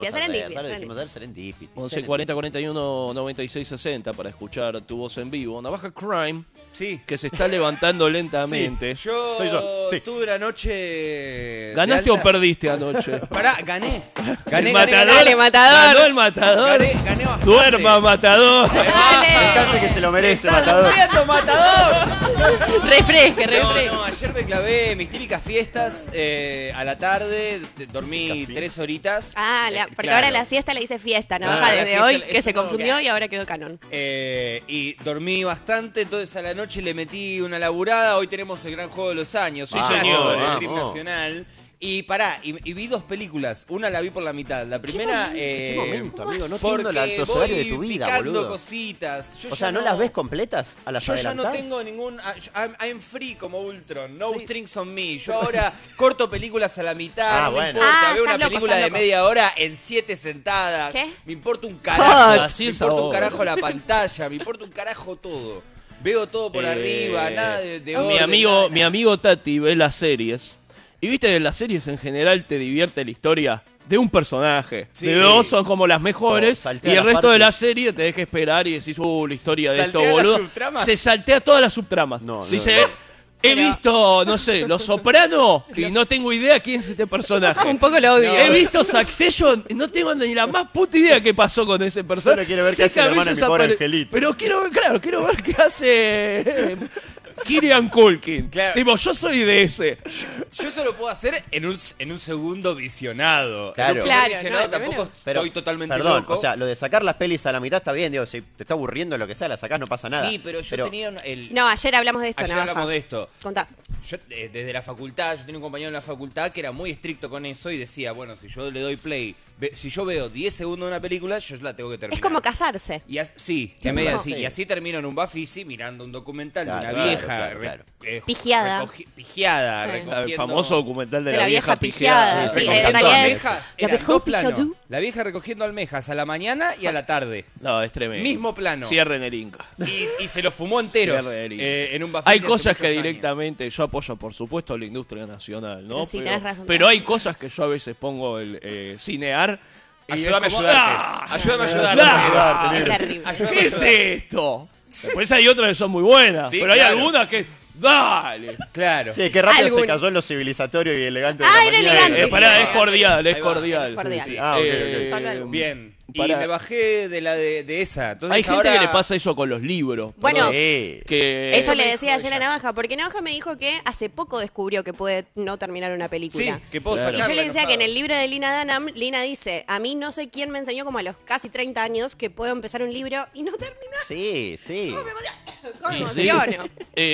Serendipity. Ya lo dijimos del Serendipity. 11 40 41 96 60 para escuchar tu voz en vivo. Navaja Crime, Sí. que se está levantando lentamente. Yo, Soy yo, sí. tuve una noche... ¿Ganaste de o altas- perdiste anoche? Pará, gané. El matador. Dale, matador. Ganó el matador. Gané bastante. Duerma, matador. Me encanta que se lo merece, ¡Estás Matador. durmiendo, matador! Refresque. No, ayer me clavé mis típicas fiestas a la tarde, dormí Típicas 3 horitas. Porque claro. ahora la siesta le dice fiesta, Navaja, Claro, la desde siesta hoy, es que se un nuevo confundió que- y ahora quedó canon. Y dormí bastante, entonces a la noche le metí una laburada. Hoy tenemos el gran juego de los años. Sí, un señor. clásico del Vamos. stream nacional. Y pará, y vi 2 películas. Una la vi por la mitad. La primera. ¿Qué momento, amigo? No porque entiendo el horario de tu voy vida, picando boludo. cositas. Yo O ya sea, ¿no las ves completas a las Yo ya no adelantás? tengo ningún... I'm free como Ultron. No Sí. strings on me. Yo ahora corto películas a la mitad. Ah, no bueno. me importa. Veo estás una loco, película estás de loco. media hora en 7 sentadas. ¿Qué? Me importa un carajo. Así Me es importa un ahora. carajo la pantalla. Me importa un carajo todo. Veo todo por arriba. Nada de mi orden, amigo, nada. mi amigo Tati ve las series. Y viste, de las series en general te divierte la historia de un personaje. Sí. De 2 son como las mejores. Oh, saltea Y el las resto de la partes. serie te deja esperar y decís, la historia de ¿Saltea esto, las boludo. subtramas? Se saltea todas las subtramas. No, Dice, he visto, no sé, Los Soprano y no tengo idea quién es este personaje. Un poco lo odio. He visto Succession, no tengo ni la más puta idea qué pasó con ese personaje. Solo quiero ver qué Sé hace que a el hermano de veces mi pobre apare- angelito. Pero quiero ver qué hace Kieran Culkin. Claro. Tipo, yo soy de ese. Yo eso lo puedo hacer en un segundo visionado. Claro. En un Claro, primer visionado no, tampoco primero. Pero, estoy totalmente perdón, loco. o sea, lo de sacar las pelis a la mitad está bien, digo, si te está aburriendo lo que sea, la sacás, no pasa nada. Sí, pero yo tenía el... No, ayer hablamos de esto, Ayer Navaja. hablamos de esto. Contá. Yo, desde la facultad, yo tenía un compañero en la facultad que era muy estricto con eso y decía, bueno, si yo le doy play, si yo veo 10 segundos de una película, yo la tengo que terminar. Es como casarse. Y sí, Sí, en medio no, así. sí. Y así termino en un Bafisi mirando un documental de Claro, una claro, vieja claro. Pigiada. pigiada, Sí. recogiendo... El famoso documental de De la vieja pigiada. Sí, recogiendo en realidad es- almejas. La Eran vieja dos planos. pijadú. La vieja recogiendo almejas a la mañana y a la tarde. No, es tremendo. Mismo plano. Cierren el Inca. Y se lo fumó enteros Cierren el Inca. en un Bafisi Hay hace cosas que muchos años. directamente yo apoyo, por supuesto, la industria nacional, ¿no? Pero sí, tenés razón. pero hay cosas que yo a veces pongo el cinear. y Ayúdame a es como, ayudarte. ¡ah! Ayúdame a ayudarte. ¡Ah! Es terrible. Ayúdame ¿Qué a es ayudarte. esto? Después hay otras que son muy buenas, Sí, pero hay claro. algunas que... ¡Dale! Claro. Sí, qué rápido Algún- se cayó en lo civilizatorio y elegante de Ah, la era mañana. elegante. Pará, sí. es cordial, es Ahí va, cordial. es cordial. Sí, sí. Ah, ok, ok. Solo algo. Bien. Y Pará. me bajé de esa. Entonces Hay gente ahora... que le pasa eso con los libros. Bueno, perdón, Sí. que Eso me le dijo decía ayer a ella. Navaja, porque Navaja me dijo que hace poco descubrió que puede no terminar una Sí, película. que puedo Claro. Y sacarla yo le decía que en enojado. el libro de Lina Dunham, Lina dice, a mí no sé quién me enseñó como a los casi 30 años que puedo empezar un libro y no terminar. Sí, sí. ¿Cómo me Y sí. emociono?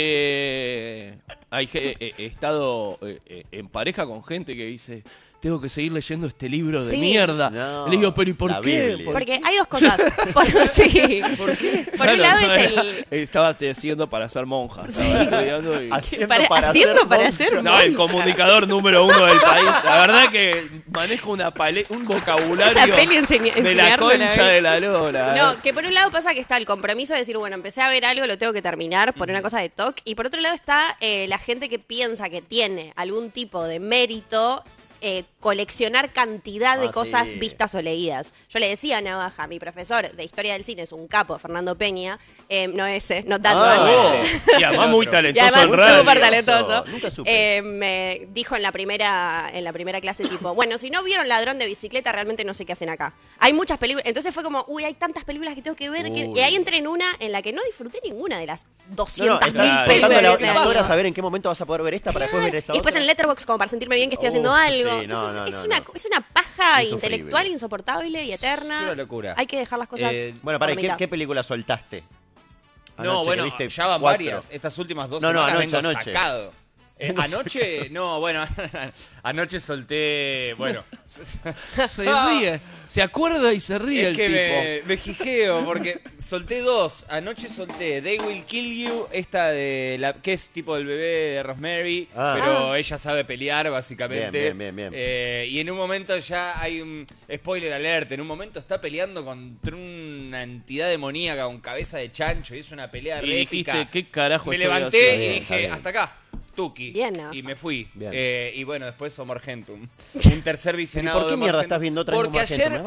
He estado en pareja con gente que dice, tengo que seguir leyendo este libro de Sí. mierda. No, Le digo, pero ¿y por la qué? Biblia. Porque hay dos cosas. Sí. ¿Por qué? Por un lado es el... Estaba haciendo para ser monja. Estaba estudiando y... Haciendo Para- para haciendo hacer para monja. hacer No, el monja. comunicador número 1 del país. La verdad que manejo un vocabulario Esa peli de la enseñármela, concha ¿ves? de la lora. No, que por un lado pasa que está el compromiso de decir, bueno, empecé a ver algo, lo tengo que terminar por una cosa de TOC. Y por otro lado está la gente que piensa que tiene algún tipo de mérito coleccionar cantidad de Ah, cosas sí. vistas o leídas. Yo le decía a Navaja, mi profesor de Historia del Cine es un capo, Fernando Peña, no ese, no tanto. Ah, Y además muy Y talentoso además en radio. súper talentoso. Nunca supe. Me dijo en la primera clase tipo, bueno, si no vieron Ladrón de Bicicleta, realmente no sé qué hacen acá. Hay muchas películas. Entonces fue como, hay tantas películas que tengo que ver. Uy. Y ahí entré en una en la que no disfruté ninguna de las No, 200.000 estás Claro. películas. contando de las ese año. horas a ver en qué momento vas a poder ver esta para después ver esta Y después otra. en Letterboxd como para sentirme bien que estoy haciendo Uf, algo. sí, no, Entonces no, es, no, una, no. es una paja Insufrible. intelectual insoportable y eterna. Es una locura. Hay que dejar las cosas. Bueno, por para, mitad. ¿qué película soltaste? No, Anoche, bueno, que viste ya van 4. varias. Estas últimas 2 No, no, semanas anoche, vengo anoche. sacado. Anoche, no, bueno, anoche solté, bueno. Se ríe. Se acuerda y se ríe Es el que tipo. me jijeo porque solté 2. Anoche solté They Will Kill You, esta de la que es tipo el bebé de Rosemary, Ah. pero ella sabe pelear básicamente. Bien. Y en un momento ya hay un spoiler alert, en un momento está peleando contra una entidad demoníaca con cabeza de chancho y es una pelea Y épica. dijiste, ¿qué carajo Me estoy levanté haciendo? y Bien, dije, está bien. hasta acá. Tuki. Bien, ¿no? Y me fui. Bien. Y bueno, después Omar Gentum. Un tercer visionado ¿Y por qué de Omar mierda Gentum. estás viendo otra vez Porque Omar Gentum? ayer